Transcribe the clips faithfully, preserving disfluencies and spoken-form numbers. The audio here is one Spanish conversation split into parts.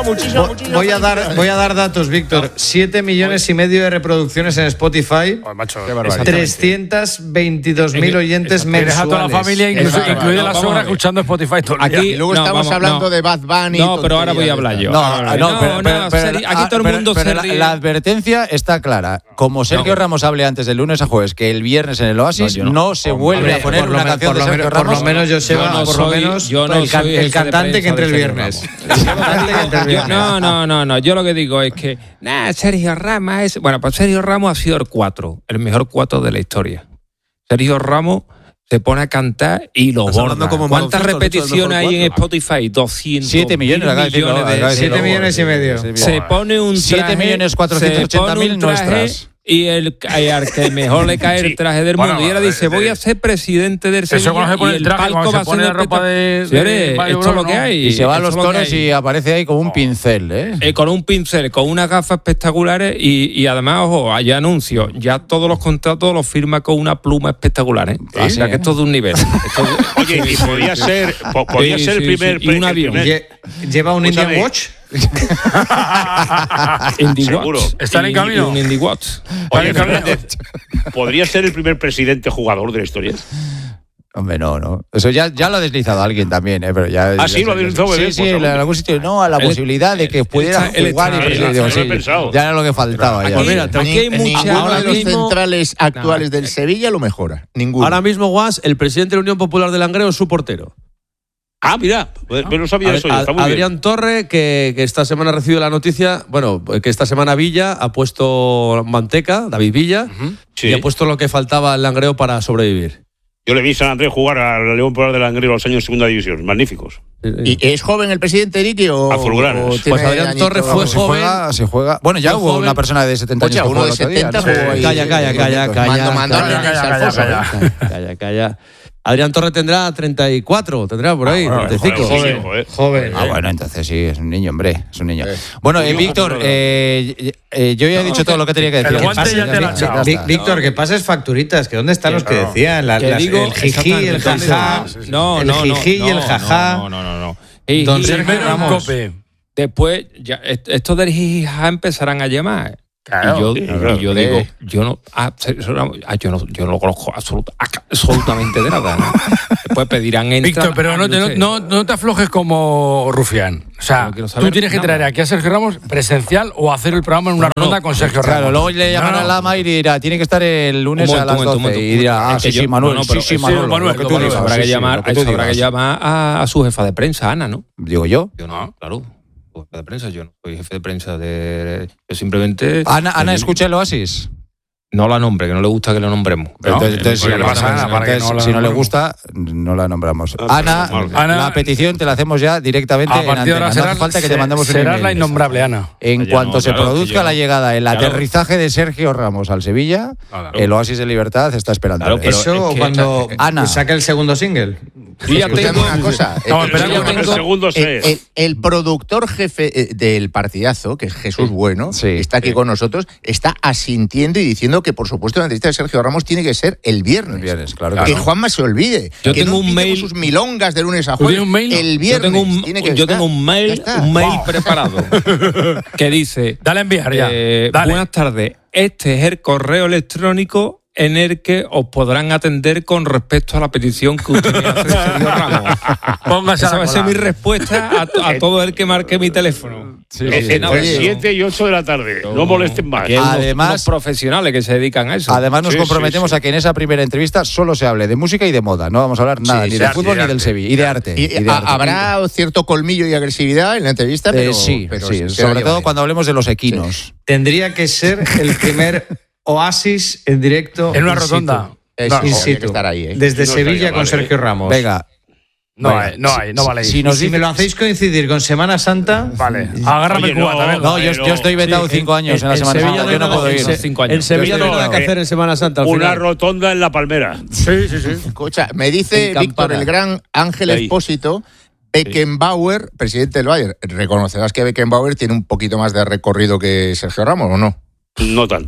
muchísimas, muchísimas, muchísimas. Voy a dar, voy a dar datos, Víctor. Siete millones y medio de reproducciones en Spotify. Oh, macho, trescientos veintidós mil oyentes mensuales. A toda la familia, incluso, incluida la sobra, escuchando Spotify todo el día. Aquí, y luego no, estamos vamos, hablando no. de Bad Bunny. No, pero ahora voy a hablar yo. No, no, no, pero, no, pero, pero, seri, aquí todo el mundo pero, se pero ríe. La, la advertencia está clara. Como Sergio no. Ramos hable antes del lunes a jueves que el viernes en el Oasis, no, no. no se vuelve Hombre, a poner una canción de Sergio Ramos. Por lo menos yo sé, por lo menos el cantante que entre el viernes. No, no, no, no. Yo lo que digo es que, nah, Sergio Ramos es. Bueno, pues Sergio Ramos ha sido el cuatro, el mejor cuatro de la historia. Sergio Ramos se pone a cantar y lo borda. ¿Cuántas repeticiones hay en Spotify? doscientos. siete millones, acá millones de, de, siete millones y medio. Se pone un traje. siete millones cuatrocientos ochenta mil nuestras. Y el, al que mejor le cae sí. el traje del mundo. Bueno, y ahora dice, voy a ser presidente del Sevilla. Eso cuando se pone el traje, cuando se pone la ropa de... de, de, de esto es lo que hay. Y se va a los toros y aparece ahí con un pincel, ¿eh? eh con un pincel, con unas gafas espectaculares y, y además, ojo, hay anuncios. Ya todos los contratos los firma con una pluma espectacular, ¿eh? ¿Sí? O sea, que esto es de un nivel. Oye, y podría ser, podría sí, ser el sí, primer... Sí. Y un avión. Primer... ¿Lleva un Indian Watch? Seguro. ¿Están en camino? Un Indie Watch. Oye, Fernández, ¿podría ser el primer presidente jugador de la historia? Hombre, no, no. Eso ya, ya lo ha deslizado alguien también, ¿eh? Pero ya, ah, sí, ya, lo ha deslizado. Sí, sí, en algún sitio. No, a la el, posibilidad de que pudiera el, jugar el, y el, el, sí, pensado. Ya era lo que faltaba. Aquí, ya. Mira, aquí hay mucha. Ahora los mismo, centrales actuales no, del Sevilla lo mejora. Ninguno. Ahora mismo, Guas, el presidente de la Unión Popular de Langreo es su portero. Ah, mira, pues no sabía Ad, eso. Está muy Adrián bien. Torre, que, que esta semana ha recibido la noticia, bueno, que esta semana Villa ha puesto Manteca, David Villa, uh-huh. sí. y ha puesto lo que faltaba al Langreo para sobrevivir. Yo le vi a San Andrés jugar al León Popular de Langreo los años de segunda división, magníficos. ¿Y es joven el presidente Ricky o azulgranas? Pues Adrián Torre fue se joven. Juega, se juega. Bueno, ya hubo joven. Una persona de setenta años. Oye, uno de setenta. ¿no? Calla, calla, calla, calla. Mando, calla, calla, calla, calla, calla. Adrián Torre tendrá treinta y cuatro, tendrá por ahí, ah, treinta y cinco. Joven, joven, joven. Ah, bueno, entonces sí, es un niño, hombre, es un niño. Eh. Bueno, eh, Víctor, eh, eh, yo ya he dicho no, todo lo que tenía que decir. El guante ya te lo ha echado. Víctor, que pases facturitas, que dónde están los que decían, la, las, digo, el jiji, el jajá, no, no, el jiji no, y el jajá. No, no, no, no. Y, Don Sergio Ramos. Después, ya, estos del jiji jajá empezarán a llamar. Claro, y yo, sí, claro, y yo digo, yo no, ah, yo no, yo no lo conozco absolut, absolutamente de nada, ¿no? Después pedirán entrada. Víctor, pero no te, no, no, no te aflojes como Rufián. O sea, tú tienes que traer aquí a Sergio Ramos presencial o hacer el programa en una no, ronda con Sergio Ramos. Claro, luego le llaman no, no. a Lama y dirá, tiene que estar el lunes momento, a las doce. Momento, y dirá, ah, sí, sí, Manuel, sí, sí, Manuel. Manuel, lo que tú digas. Habrá que llamar, habrá que llamar a, a su jefa de prensa, Ana, ¿no? Digo yo. Yo no, claro. Jefe de prensa, yo no soy jefe de prensa de... Yo simplemente... Ana, Ana escucha el Oasis. No la nombre, que no le gusta que lo nombremos. ¿No? Entonces, entonces, si, no, pasa nada, para entonces, que no, si no le gusta, no la nombramos. Ah, Ana, Ana, la petición te la hacemos ya directamente a partir de ahora. No serás, hace falta que te mandemos un serás la innombrable, Ana. En ya cuanto no, se claro, produzca yo, la llegada, el claro. aterrizaje de Sergio Ramos al Sevilla, claro. el Oasis de Libertad está esperando. Claro, eso es que, cuando Ana saque el segundo single. Y ya tengo una cosa. No, pero el, el, segundo el, el, el productor jefe del partidazo, que es Jesús Bueno, sí, está aquí sí. con nosotros, está asintiendo y diciendo que, por supuesto, la entrevista de Sergio Ramos tiene que ser el viernes. El viernes, claro. Que claro. Juanma se olvide. Yo que tengo no un mail. sus milongas de lunes a jueves. Un mail? El viernes. Yo tengo un, tiene que yo estar. tengo un mail, un mail wow. preparado que dice: Dale a enviar ya. Eh, Dale. Buenas tardes. Este es el correo electrónico en el que os podrán atender con respecto a la petición que usted me hace de Sergio Ramos. Póngase Esa va a ser mi respuesta a, a todo el que marque mi teléfono. Sí, sí, sí. Entre siete y ocho de la tarde. No, no molesten más. Que además, unos profesionales que se dedican a eso. Además, nos sí, comprometemos sí, sí. a que en esa primera entrevista solo se hable de música y de moda. No vamos a hablar nada sí, ni sí, de sí, fútbol sí, ni del Sevilla. Y de arte. Y, y de a, arte. Habrá cierto colmillo y agresividad en la entrevista, pero. Eh, sí, pero sí, sí, sobre todo cuando hablemos de los equinos. Sí. Tendría que ser el primer Oasis en directo. En una rotonda. Eh, no, sí, in sí, situ. Que estar ahí, ¿eh? Desde no Sevilla con vale, Sergio Ramos. Venga. No Venga. hay, no hay, no vale. Si, si, nos si me lo hacéis coincdir con Semana Santa. Vale, agárrame el cubata. No, no, yo, yo estoy vetado sí, cinco años en, en la Semana Sevilla Santa. Yo no puedo ir. En, cinco años. en Sevilla no hay nada que eh, hacer en Semana Santa. Al una final. rotonda en La Palmera. Sí, sí, sí. Escucha, me dice Víctor, el gran Ángel Ahí. Expósito, Beckenbauer, presidente del Bayern. Reconocerás que Beckenbauer tiene un poquito más de recorrido que Sergio Ramos, ¿o no? No tanto.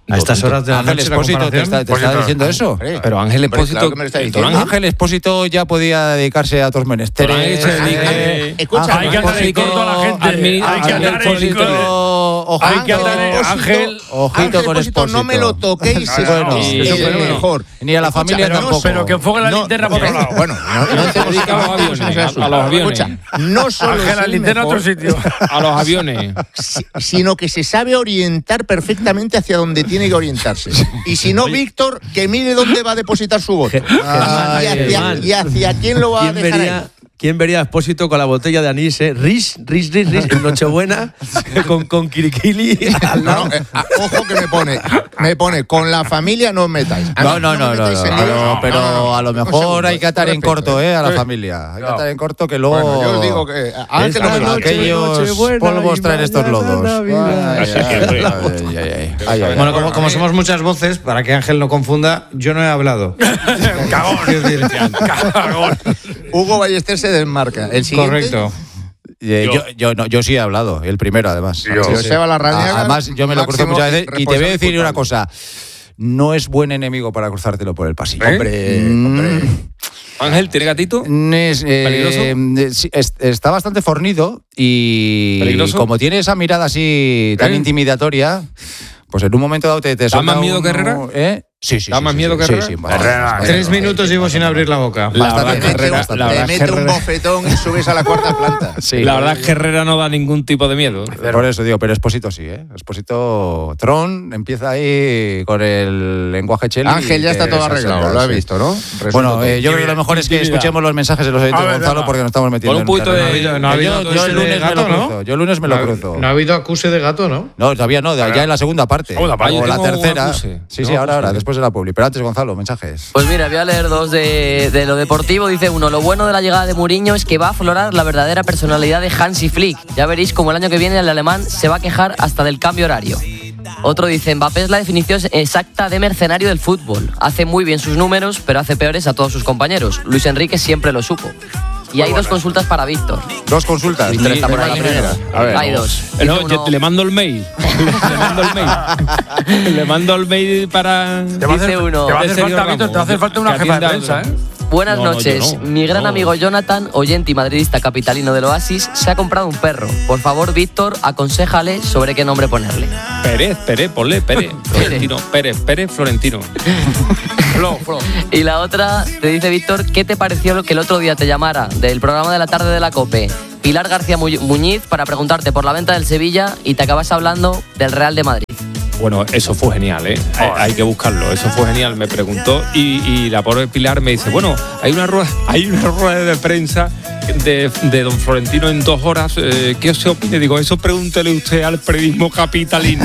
A estas horas de la Ángel noche, Expósito te está, te está diciendo eso. Hombre, Pero Ángel hombre, Expósito. claro que me lo está diciendo. Ángel, Ángel Expósito ya podía dedicarse a otros menesteres. Pero Ángel se dedica- Ángel, escucha, Hay que andar en corto a la gente. Admini- Hay que andar en Expósito, corto. Hay que andar en- Ángel. Ojito Ángel con Expósito, Expósito. no me lo toquéis, es, Bueno, es- sí, es sí, el sí. mejor. Ni a la Escucha, familia pero no- tampoco. Pero que enfoque la No, linterna por otro lado. Bueno, no, no hacemos dedica a los aviones, ese asunto. a los aviones. Escucha, no solo Ángel, es la el linterna a otro mejor, sitio. A los aviones. si- sino que se sabe orientar perfectamente hacia donde tiene que orientarse. Y si no, Víctor, que mire dónde va a depositar su voto. Ay, y, hacia, Germán. y hacia quién lo va a ¿Quién dejar ahí. vería, ¿Quién vería a Expósito con la botella de anís, eh? Riz, Riz, Riz, Riz, en Nochebuena, con, con Kirikili al No, lado. no, eh, ah, ojo que me pone, me pone, con la familia no os metáis. A No, mí no, me no, no, metáis en no, líos. no, pero No, no, no. a lo Un mejor segundo, hay que atar en respeto, corto, eh. ¿eh? A la familia. Hay que atar en corto que luego. Bueno, yo os digo que Ángel no me lo Esta hace. noche- aquellos Nochebuena polvos y traen estos mañana lodos. Navidad. Ay, Así ay, siempre. ay, ay, ay, ay, ay. Bueno, como, como somos muchas voces, para que Ángel no confunda, yo no he hablado. Cagón. Quiero decir, Cagón. Hugo Ballester se desmarca. El siguiente. correcto. Eh, yo, yo, no, yo sí he hablado, el primero además. Joseba Larrañaga. Además, yo me lo cruzo máximo muchas veces y te voy a responsable decir una culpable. cosa. No es buen enemigo para cruzártelo por el pasillo. Hombre, Mm, hombre. Ángel, ¿tiene gatito? Es, eh, ¿Peligroso? eh, sí, es- está bastante fornido y ¿Peligroso? como tiene esa mirada así tan ¿Eh? intimidatoria, pues en un momento dado te, te ¿Da suelta más miedo un- que Herrera? ¿eh? Sí, sí. ¿Da sí, más sí, miedo sí, que sí, Herrera? sí, bastante, Herrera, bastante. Tres minutos llevo sin abrir la boca. La Bastante, verdad, que Te mete, Herrera, un, la te verdad mete que un Herrera- bofetón y subes a la cuarta planta. Sí, la verdad es que Herrera no da ningún tipo de miedo. Por eso digo, pero Expósito sí, ¿eh? Expósito Tron empieza ahí con el lenguaje cheli. Ángel ya que está todo es arreglado, así, lo has sí. visto, ¿no? Bueno, eh, yo creo que lo mejor es que Intimidad. escuchemos los mensajes de los oyentes A de ver, Gonzalo venga. porque nos estamos metiendo Pon un en poquito terreno. de- No ha habido, no ha Yo, habido yo acuse el de lunes me gato, lo ¿no? cruzo. Yo el lunes me lo cruzo. No ha habido acuse de gato, ¿no? No, todavía no, ya en la segunda parte. Segunda parte. O Yo la tengo un tercera. acuse. Sí, sí, No, ahora, ahora, acuse. después de la publi. Pero antes, Gonzalo, mensajes. Pues mira, voy a leer dos de, de lo deportivo. Dice uno, lo bueno de la llegada de Mourinho es que va a aflorar la verdadera personalidad de Hansi Flick. Ya veréis como el año que viene el alemán se va a quejar hasta del cambio horario. Otro dice, Mbappé es la definición exacta de mercenario del fútbol. Hace muy bien sus números, pero hace peores a todos sus compañeros. Luis Enrique siempre lo supo. Y hay dos consultas para Víctor. Dos consultas. Víctor está por Venga, ahí. la primera. A ver, Hay no. dos. Eh, no, Dice yo uno- le mando el mail. le mando el mail. le mando el mail para. Te va a hacer, Dice uno, te va a de hacer Sergio falta, Víctor, Ramos, te va a hacer falta una que jefa de atienda prensa, otro. ¿eh? Buenas No, no, noches. yo no. Mi gran No. amigo Jonathan, oyente y madridista capitalino del Oasis, se ha comprado un perro. Por favor, Víctor, aconséjale sobre qué nombre ponerle. Pérez, Pérez, ponle Pérez. Florentino, Pérez, Pérez, Florentino. Flo, Flo. Y la otra, te dice Víctor, ¿qué te pareció lo que el otro día te llamara del programa de la tarde de la COPE Pilar García Mu- Muñiz para preguntarte por la venta del Sevilla y te acabas hablando del Real de Madrid? Bueno, eso fue genial, ¿eh? Hay, hay que buscarlo. Eso fue genial. Me preguntó y, y la pobre Pilar me dice, bueno, hay una rueda, hay una rueda de prensa de, de don Florentino en dos horas. Eh, ¿Qué os opina? Digo, eso pregúntele usted al periodismo capitalino.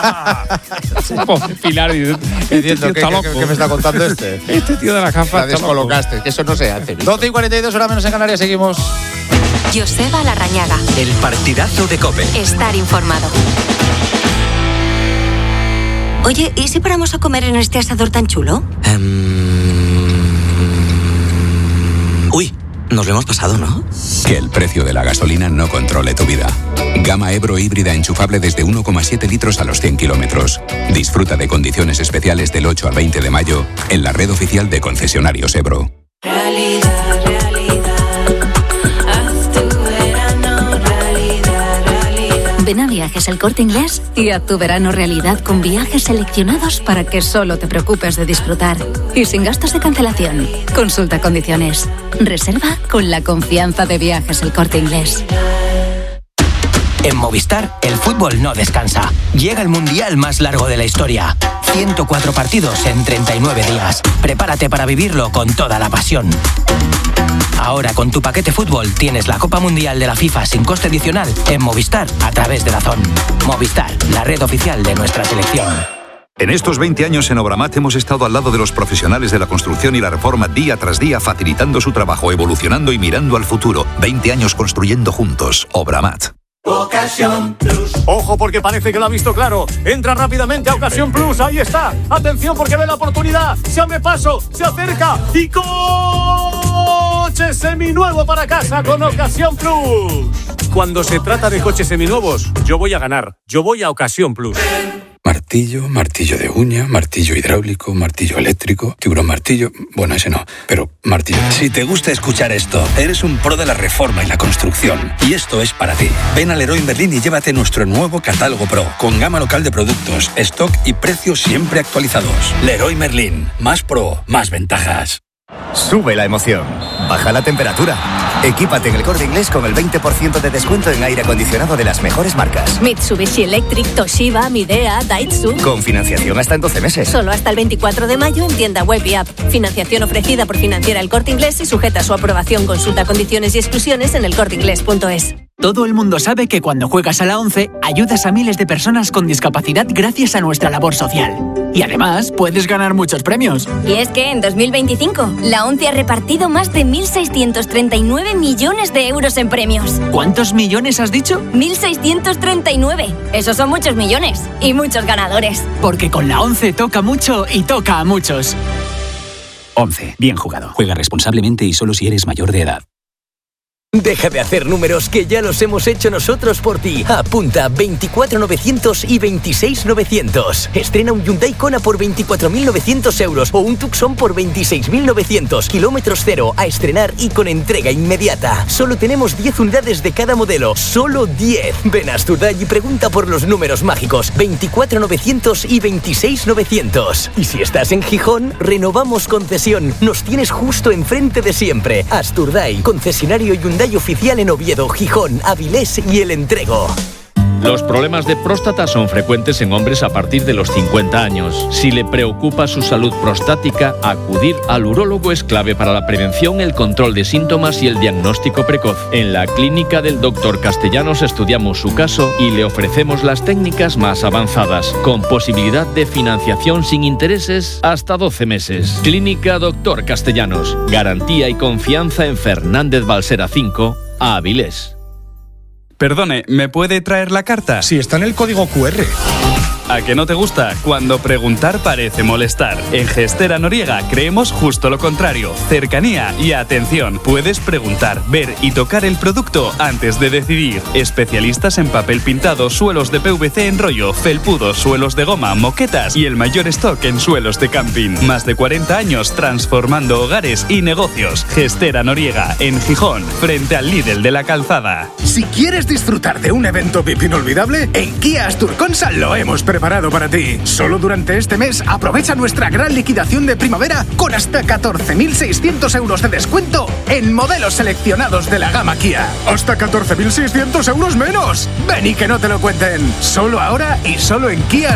Pobre Pilar. Dice, este Entiendo, tío ¿qué, está qué- loco. qué me está contando este? Este tío de la La gafa está loco. descolocaste, que eso no se hace. Víctor. doce y cuarenta y dos, hora menos en Canarias, seguimos. Joseba Larrañaga. El partidazo de COPE. Estar informado. Oye, ¿y si paramos a comer en este asador tan chulo? Um... Uy, nos lo hemos pasado, ¿no? Que el precio de la gasolina no controle tu vida. Gama Ebro híbrida enchufable desde uno coma siete litros a los cien kilómetros. Disfruta de condiciones especiales del ocho al veinte de mayo en la red oficial de concesionarios Ebro. Realidad, realidad. Haz tu verano realidad, realidad. Ven a Viajes El Corte Inglés y haz tu verano realidad con viajes seleccionados para que solo te preocupes de disfrutar. Y sin gastos de cancelación. Consulta condiciones. Reserva con la confianza de Viajes El Corte Inglés. En Movistar, el fútbol no descansa. Llega el mundial más largo de la historia. ciento cuatro partidos en treinta y nueve días. Prepárate para vivirlo con toda la pasión. Ahora con tu paquete fútbol tienes la Copa Mundial de la FIFA sin coste adicional en Movistar a través de Dazón. Movistar, la red oficial de nuestra selección. En estos veinte años en Obramat hemos estado al lado de los profesionales de la construcción y la reforma día tras día, facilitando su trabajo, evolucionando y mirando al futuro. veinte años construyendo juntos. Obramat. Ocasión Plus. Ojo porque parece que lo ha visto claro. Entra rápidamente a Ocasión Plus. Ahí está. Atención porque ve la oportunidad. Se abre paso, se acerca y coche seminuevo para casa con Ocasión Plus. Cuando se trata de coches seminuevos, yo voy a ganar. Yo voy a Ocasión Plus. Martín. martillo, martillo de uña, martillo hidráulico, martillo eléctrico, tiburón martillo... Bueno, ese no, pero martillo... Si te gusta escuchar esto, eres un pro de la reforma y la construcción. Y esto es para ti. Ven al Leroy Merlin y llévate nuestro nuevo catálogo Pro, con gama local de productos, stock y precios siempre actualizados. Leroy Merlin. Más pro, más ventajas. Sube la emoción, baja la temperatura. Equípate en El Corte Inglés con el veinte por ciento de descuento en aire acondicionado de las mejores marcas. Mitsubishi Electric, Toshiba, Midea, Daihatsu. Con financiación hasta en doce meses. Solo hasta el veinticuatro de mayo en tienda web y app. Financiación ofrecida por Financiera El Corte Inglés y sujeta a su aprobación. Consulta condiciones y exclusiones en el corte inglés punto es. Todo el mundo sabe que cuando juegas a la ONCE, ayudas a miles de personas con discapacidad gracias a nuestra labor social. Y además, puedes ganar muchos premios. Y es que en dos mil veinticinco, la ONCE ha repartido más de mil seiscientos treinta y nueve millones de euros en premios. ¿Cuántos millones has dicho? mil seiscientos treinta y nueve. Esos son muchos millones. Y muchos ganadores. Porque con la ONCE toca mucho y toca a muchos. ONCE. Bien jugado. Juega responsablemente y solo si eres mayor de edad. Deja de hacer números que ya los hemos hecho nosotros por ti. Apunta veinticuatro mil novecientos y veintiséis mil novecientos. Estrena un Hyundai Kona por veinticuatro mil novecientos euros o un Tucson por veintiséis mil novecientos. Kilómetros cero a estrenar y con entrega inmediata. Solo tenemos diez unidades de cada modelo. Solo diez. Ven a Asturday y pregunta por los números mágicos. veinticuatro mil novecientos y veintiséis mil novecientos. Y si estás en Gijón, renovamos concesión. Nos tienes justo enfrente de siempre. Asturday, concesionario Hyundai oficial en Oviedo, Gijón, Avilés y El Entrego. Los problemas de próstata son frecuentes en hombres a partir de los cincuenta años. Si le preocupa su salud prostática, acudir al urólogo es clave para la prevención, el control de síntomas y el diagnóstico precoz. En la clínica del doctor Castellanos estudiamos su caso y le ofrecemos las técnicas más avanzadas, con posibilidad de financiación sin intereses hasta doce meses. Clínica doctor Castellanos. Garantía y confianza en Fernández Balsera cinco, a Avilés. Perdone, ¿me puede traer la carta? Sí, está en el código cu erre. ¿A qué no te gusta? Cuando preguntar parece molestar. En Gestera Noriega creemos justo lo contrario. Cercanía y atención. Puedes preguntar, ver y tocar el producto antes de decidir. Especialistas en papel pintado, suelos de pe ve ce en rollo, felpudos, suelos de goma, moquetas y el mayor stock en suelos de camping. Más de cuarenta años transformando hogares y negocios. Gestera Noriega, en Gijón, frente al Lidl de la Calzada. Si quieres disfrutar de un evento V I P inolvidable, en Kia Asturconsa lo hemos preparado para ti. Solo durante este mes aprovecha nuestra gran liquidación de primavera con hasta catorce mil seiscientos euros de descuento en modelos seleccionados de la gama Kia. ¡Hasta catorce mil seiscientos euros menos! Ven y que no te lo cuenten. Solo ahora y solo en Kia